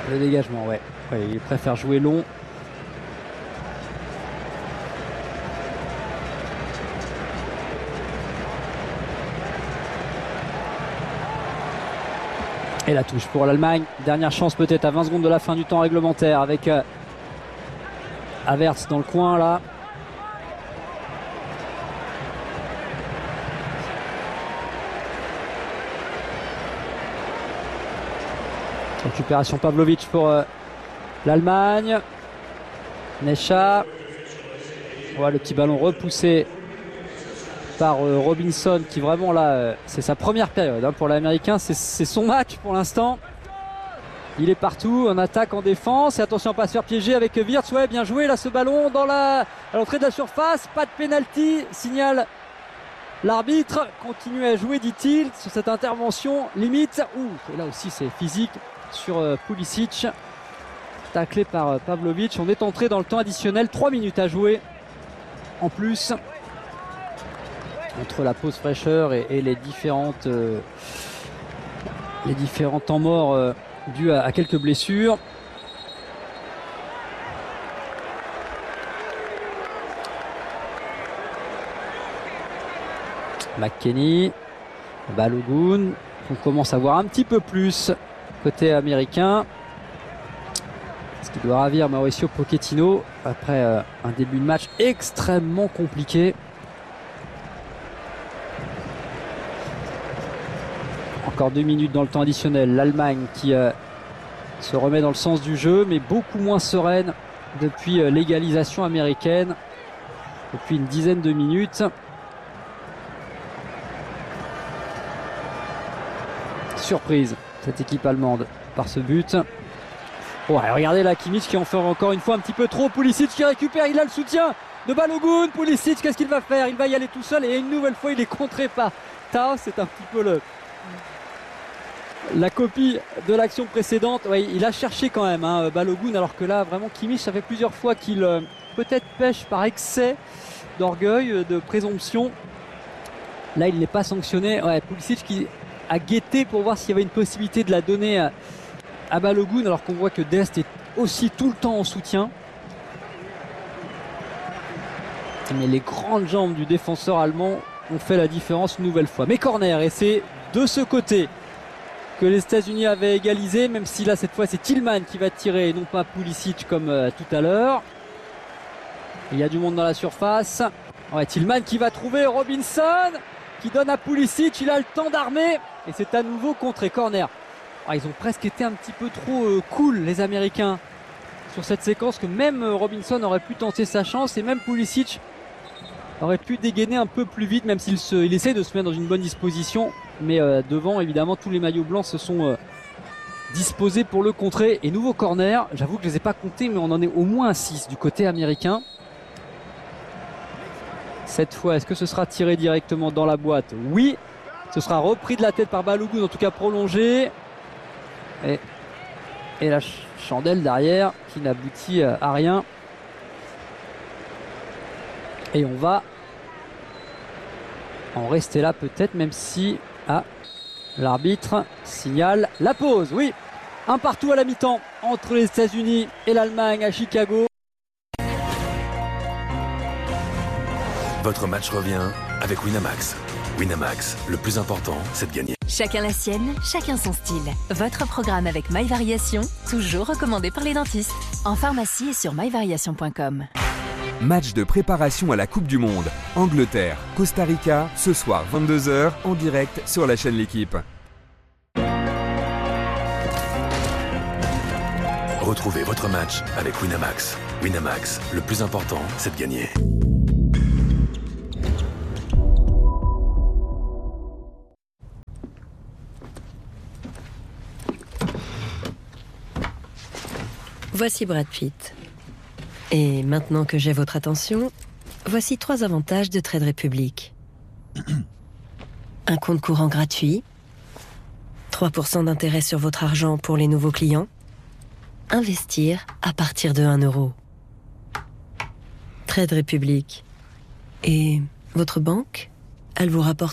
Le dégagement, ouais. Il préfère jouer long. Et la touche pour l'Allemagne. Dernière chance peut-être à 20 secondes de la fin du temps réglementaire avec Havertz dans le coin là. Récupération Pavlovic pour l'Allemagne. Necha. Voilà le petit ballon repoussé par Robinson qui vraiment là c'est sa première période pour l'Américain, c'est son match pour l'instant. Il est partout, en attaque, en défense, et attention à pas se faire piéger avec Wirtz. Ouais, bien joué là ce ballon à l'entrée de la surface, pas de pénalty, signale l'arbitre. Continue à jouer, dit-il, sur cette intervention limite. Et là aussi c'est physique sur Pulisic, taclé par Pavlovic. On est entré dans le temps additionnel, 3 minutes à jouer en plus entre la pause fraîcheur et les différents temps morts dus à quelques blessures. McKennie, Balogun, on commence à voir un petit peu plus côté américain. Ce qui doit ravir Mauricio Pochettino après un début de match extrêmement compliqué. Encore 2 minutes dans le temps additionnel. L'Allemagne qui se remet dans le sens du jeu, mais beaucoup moins sereine depuis l'égalisation américaine, depuis une dizaine de minutes. Surprise, cette équipe allemande, par ce but. Regardez là, Kimmich qui en fait encore une fois un petit peu trop. Pulisic qui récupère, il a le soutien de Balogun. Pulisic, qu'est-ce qu'il va faire? Il va y aller tout seul et une nouvelle fois il est contré par Tao. C'est un petit peu la copie de l'action précédente. Il a cherché quand même Balogun, alors que là vraiment Kimmich, ça fait plusieurs fois qu'il peut-être pêche par excès d'orgueil, de présomption. Là il n'est pas sanctionné. Pulisic qui a guetté pour voir s'il y avait une possibilité de la donner à Balogun, alors qu'on voit que Dest est aussi tout le temps en soutien. Mais les grandes jambes du défenseur allemand ont fait la différence une nouvelle fois. Mais corner, et c'est de ce côté que les États-Unis avaient égalisé, même si là cette fois c'est Tillman qui va tirer et non pas Pulisic comme tout à l'heure. Il y a du monde dans la surface. Tillman qui va trouver Robinson, qui donne à Pulisic, il a le temps d'armer et c'est à nouveau contré. Corner. Ils ont presque été un petit peu trop cool les Américains sur cette séquence, que même Robinson aurait pu tenter sa chance et même Pulisic aurait pu dégainer un peu plus vite, même s'il essaie de se mettre dans une bonne disposition. Mais devant, évidemment, tous les maillots blancs se sont disposés pour le contrer. Et nouveau corner, j'avoue que je ne les ai pas comptés, mais on en est au moins 6 du côté américain. Cette fois, est-ce que ce sera tiré directement dans la boîte? Oui, ce sera repris de la tête par Balogun, en tout cas prolongé. Et la chandelle derrière qui n'aboutit à rien. Et on va en rester là peut-être, même si l'arbitre signale la pause. Oui, un partout à la mi-temps entre les États-Unis et l'Allemagne à Chicago. Votre match revient avec Winamax. Winamax, le plus important, c'est de gagner. Chacun la sienne, chacun son style. Votre programme avec MyVariation, toujours recommandé par les dentistes. En pharmacie et sur myvariation.com. Match de préparation à la Coupe du Monde. Angleterre, Costa Rica, ce soir 22h, en direct sur la chaîne L'Équipe. Retrouvez votre match avec Winamax. Winamax, le plus important, c'est de gagner. Voici Brad Pitt. Et maintenant que j'ai votre attention, voici 3 avantages de Trade Republic. Un compte courant gratuit, 3% d'intérêt sur votre argent pour les nouveaux clients, investir à partir de 1 euro. Trade Republic. Et votre banque, elle vous rapporte combien ?